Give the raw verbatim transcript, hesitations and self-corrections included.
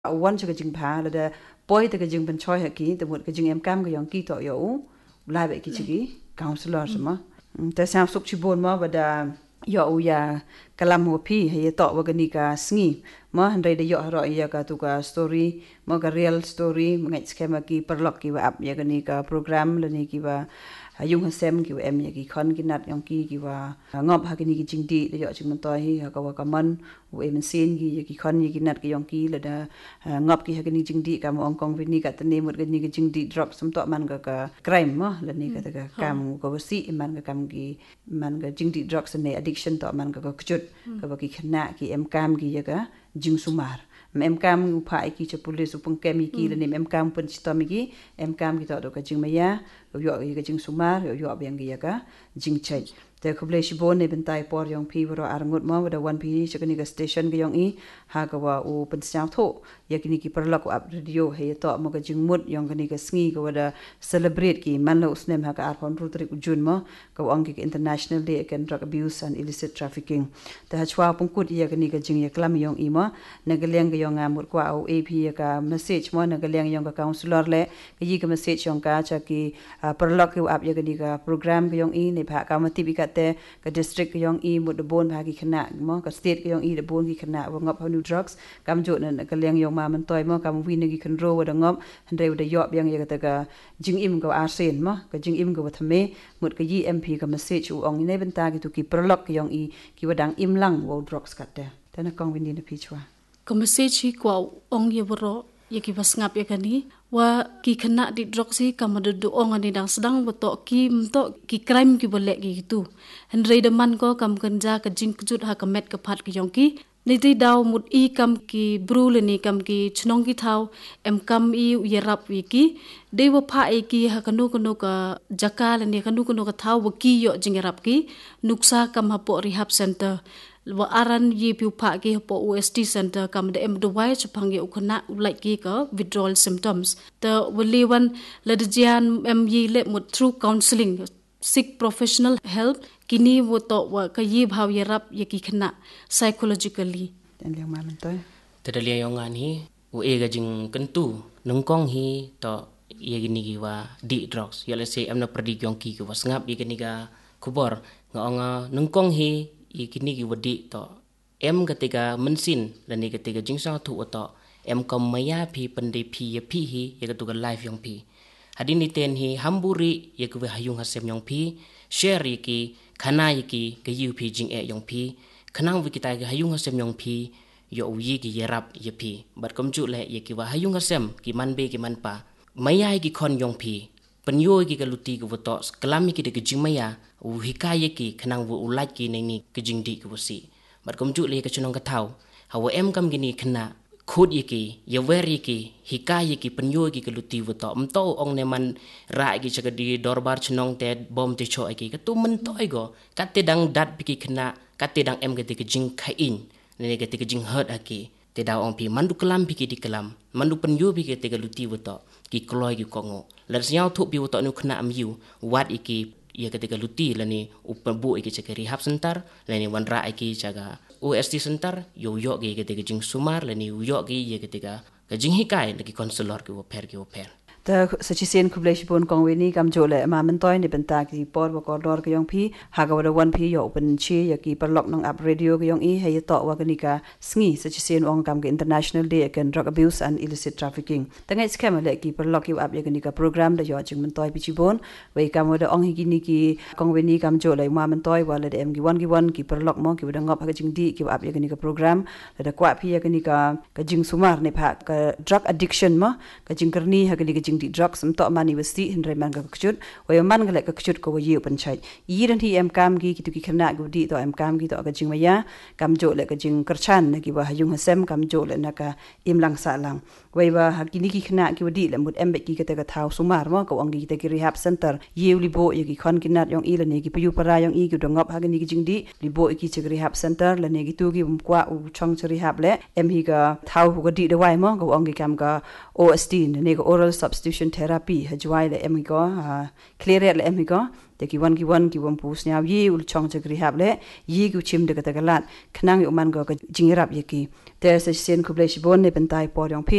One cho cái chừng phá là để bôi từ cái chừng bên choi hạt kỹ từ một cái chừng em cam cái dòng kỹ tọa yếu lại vậy cái chữ counselor màแต่ sao sụp chỉ buồn mà và đã yếu ya kalam ho phi hay tọa và cái này cả sngi mà hắn đây để yếu rồi ya cả tu cả story mà cái real story mà ngay schema ki perlok ki và app ya cái này cả program là này ki và yung hasem ki em ya ki khon ki nat yong ki ki và ngop ha ki ni ki jing di để yếu chừng mình toi hi ka wa ka man u em sin ki ya ki khon ki nat ki yong ki là da ngop ki ha ki ni jing di ka mo ong kong vi ni ka tane một cái ni ki jing di drop sum to man ka ka crime ma là ni ka ta kam ko si man ka kam ki man ka jing di drugs ne addiction to man ka ka chut ka ba ki khna ki em kam ki ya ka jing sumar em cam upha ki cho police upang kemi ki le nem em cam pun chita mi ki em cam ki to do ka jing maya yo yo ka jing sumar yo yo beng ki ka jing chai te khuble shi bon ne ben tai por yong phi ro arangut ma wada one phi chakani ka station ka yong i ha ka wa u pen chang tho yakini ki perlak up radio he to ma ka jing mut yong kani ka sngi ka wada celebrate ki man lo usnem ha ka ar pon rutri ujun ma ka ong ki international day against drug abuse and illicit trafficking te ha chwa pungkut yakini ka jing yaklam yong i ma nagaleng yong amut kwa au ap ka message mo nagaleng yong ka counselor le ka yi ka message yong ka cha ki perlak ki up yakini ka program ka yong i ne pha ka mati bi ka te ka district yong i mut de bon bha ki khna mo ka state yong i de bon ki khna wa ngop hanu drugs kam jo na ka leng yong ma man toy mo kam wi ne ki khan ro wa da ngop han re da yob yang ya ta ka jing im ka arsen mo ka jing im ka wa thame mut ka yi mp ka message u ong ne ben ta ki tu ki prolog yong i ki wa dang im lang wo drugs ka te ta na kong win ni na pichwa ka message hi kwa ong ye bro ye ki was ngap ye kani wa ki khana di drugs hi ka madu du ong ani dang sedang beto ki mto ki crime ki boleh ki tu han re da man ko kam kanja ka jing kjut ha ka met ka phat ki yong ki ni ti daw mut i kam ki brul ni kam ki chnong ki thau em kam i ye rap wi ki de wa pha e ki ha kanu kanu ka jakal ni kanu kanu ka thau wa ki yo jing rap ki nuksa kam ha po rehab center wa aran ye pu pha ki po O S T center kam de em do wai chapang ye ukhna ulai ki ka withdrawal symptoms the waliwan ladjian em ye le mut through counseling seek professional help kini wo to wa ka yi bhaw ye rap ye ki khna psychologically ten leng ma man toy te dalia yong an hi u e ga jing kentu nungkong hi to ye gini gi wa di drugs ya le se amna pradi yong ki ko wasngap ye gini ga khubor nga nungkong hi i kini gi wadi to em ketika mensin dan ni ketika jing sa thu to em kom maya phi pandai phi ye phi hi ye ka tu ga life yong phi hadini ten hi hamburi ye ku hayung hasem yong phi share ye ki khana ye ki ga yu phi jing e yong phi khanang wi kita ga hayung hasem yong phi yo yi ki ye rap ye phi bat kom chu le ye ki wa hayung hasem ki man be ki man pa maya ki khon yong phi penyo ki ka luti ku to kalami ki de ki jing maya u hikaya ki khanang wu ulai ki nei ni ki jing di ku si bat kom chu le ka chunong ka thau hawa em kam gi ni khna khud ye ki ye wer ye ki hikaya ki penyo ki ka luti wu to am to ong ne man ra ki chaga di dorbar chunong te bom te cho ki ka tu man toy go ka te dang dat pi ki khna ka te dang em ga te ki jing khai in ne ga te ki jing hurt aki te daw ong pi mandu kalam pi ki di kalam mandu penyo pi ki te ka luti wu to ki kloi ki kongo la siaw thu pi wu to nu khna am yu wat iki ia ketika luti lani upabu iki cek rehab center lani wanra iki jaga O S T center yo yo gi ketika jing sumar lani yo gi ia ketika ka jing hikai lagi konselor ki wo per ki wo per ta sachisen khuble bon kong we ni kam jole ma man toy ni ben ta ki por wa ko dor ka yong phi ha ga wa one phi yo open chi ya ki perlok nang up radio ka yong i he to wa ka ni ka sngi sachisen ong kam ke international day against drug abuse and illicit trafficking ta ngai scam le ki perlok ki up ya ka ni ka program da yo ching man toy pi chi bon we kam wa ong hi ki ni ki kong we ni kam jole ma man toy wa le em ki one ki one ki perlok mo ki wa ngop ha ka jing di ki up ya ka ni ka program la da kwa phi ya ka ni ka ka jing sumar ne pha ka drug addiction mo ka jing karni ha ka ni di drugs am to mani wasti hinre man ka kchut wa man ga le ka kchut ko yi pan chai yi ran hi em kam gi ki tu ki khna gu di to em kam gi to ka jing maya kam jo le ka jing karchan na ki wa hayung hasem kam jo le na ka im lang sa lang wai wa ha ki ni ki khna ki wadi le mut em be ki ka te ka thau sumar mo ka ong gi te ki rehab center yi li bo yi ki khon ki nat yong i le ne ki pu para yong i ki do ngop ha ni ki jing di li bo ki chi rehab center le ne ki tu gi kwa u chong chi rehab le em hi ka thau hu ga di de wai mo ka ong gi kam ka O S T ne ka oral substitution therapy hajwai le em ko clear le em ko te ki wan ki wan ki wan pus nya yi ul chong che rehab le yi ku chim de ka ta galat khnang yu man go ka jingrap ye ki te se sen ku ble shi bon ne ben tai por yong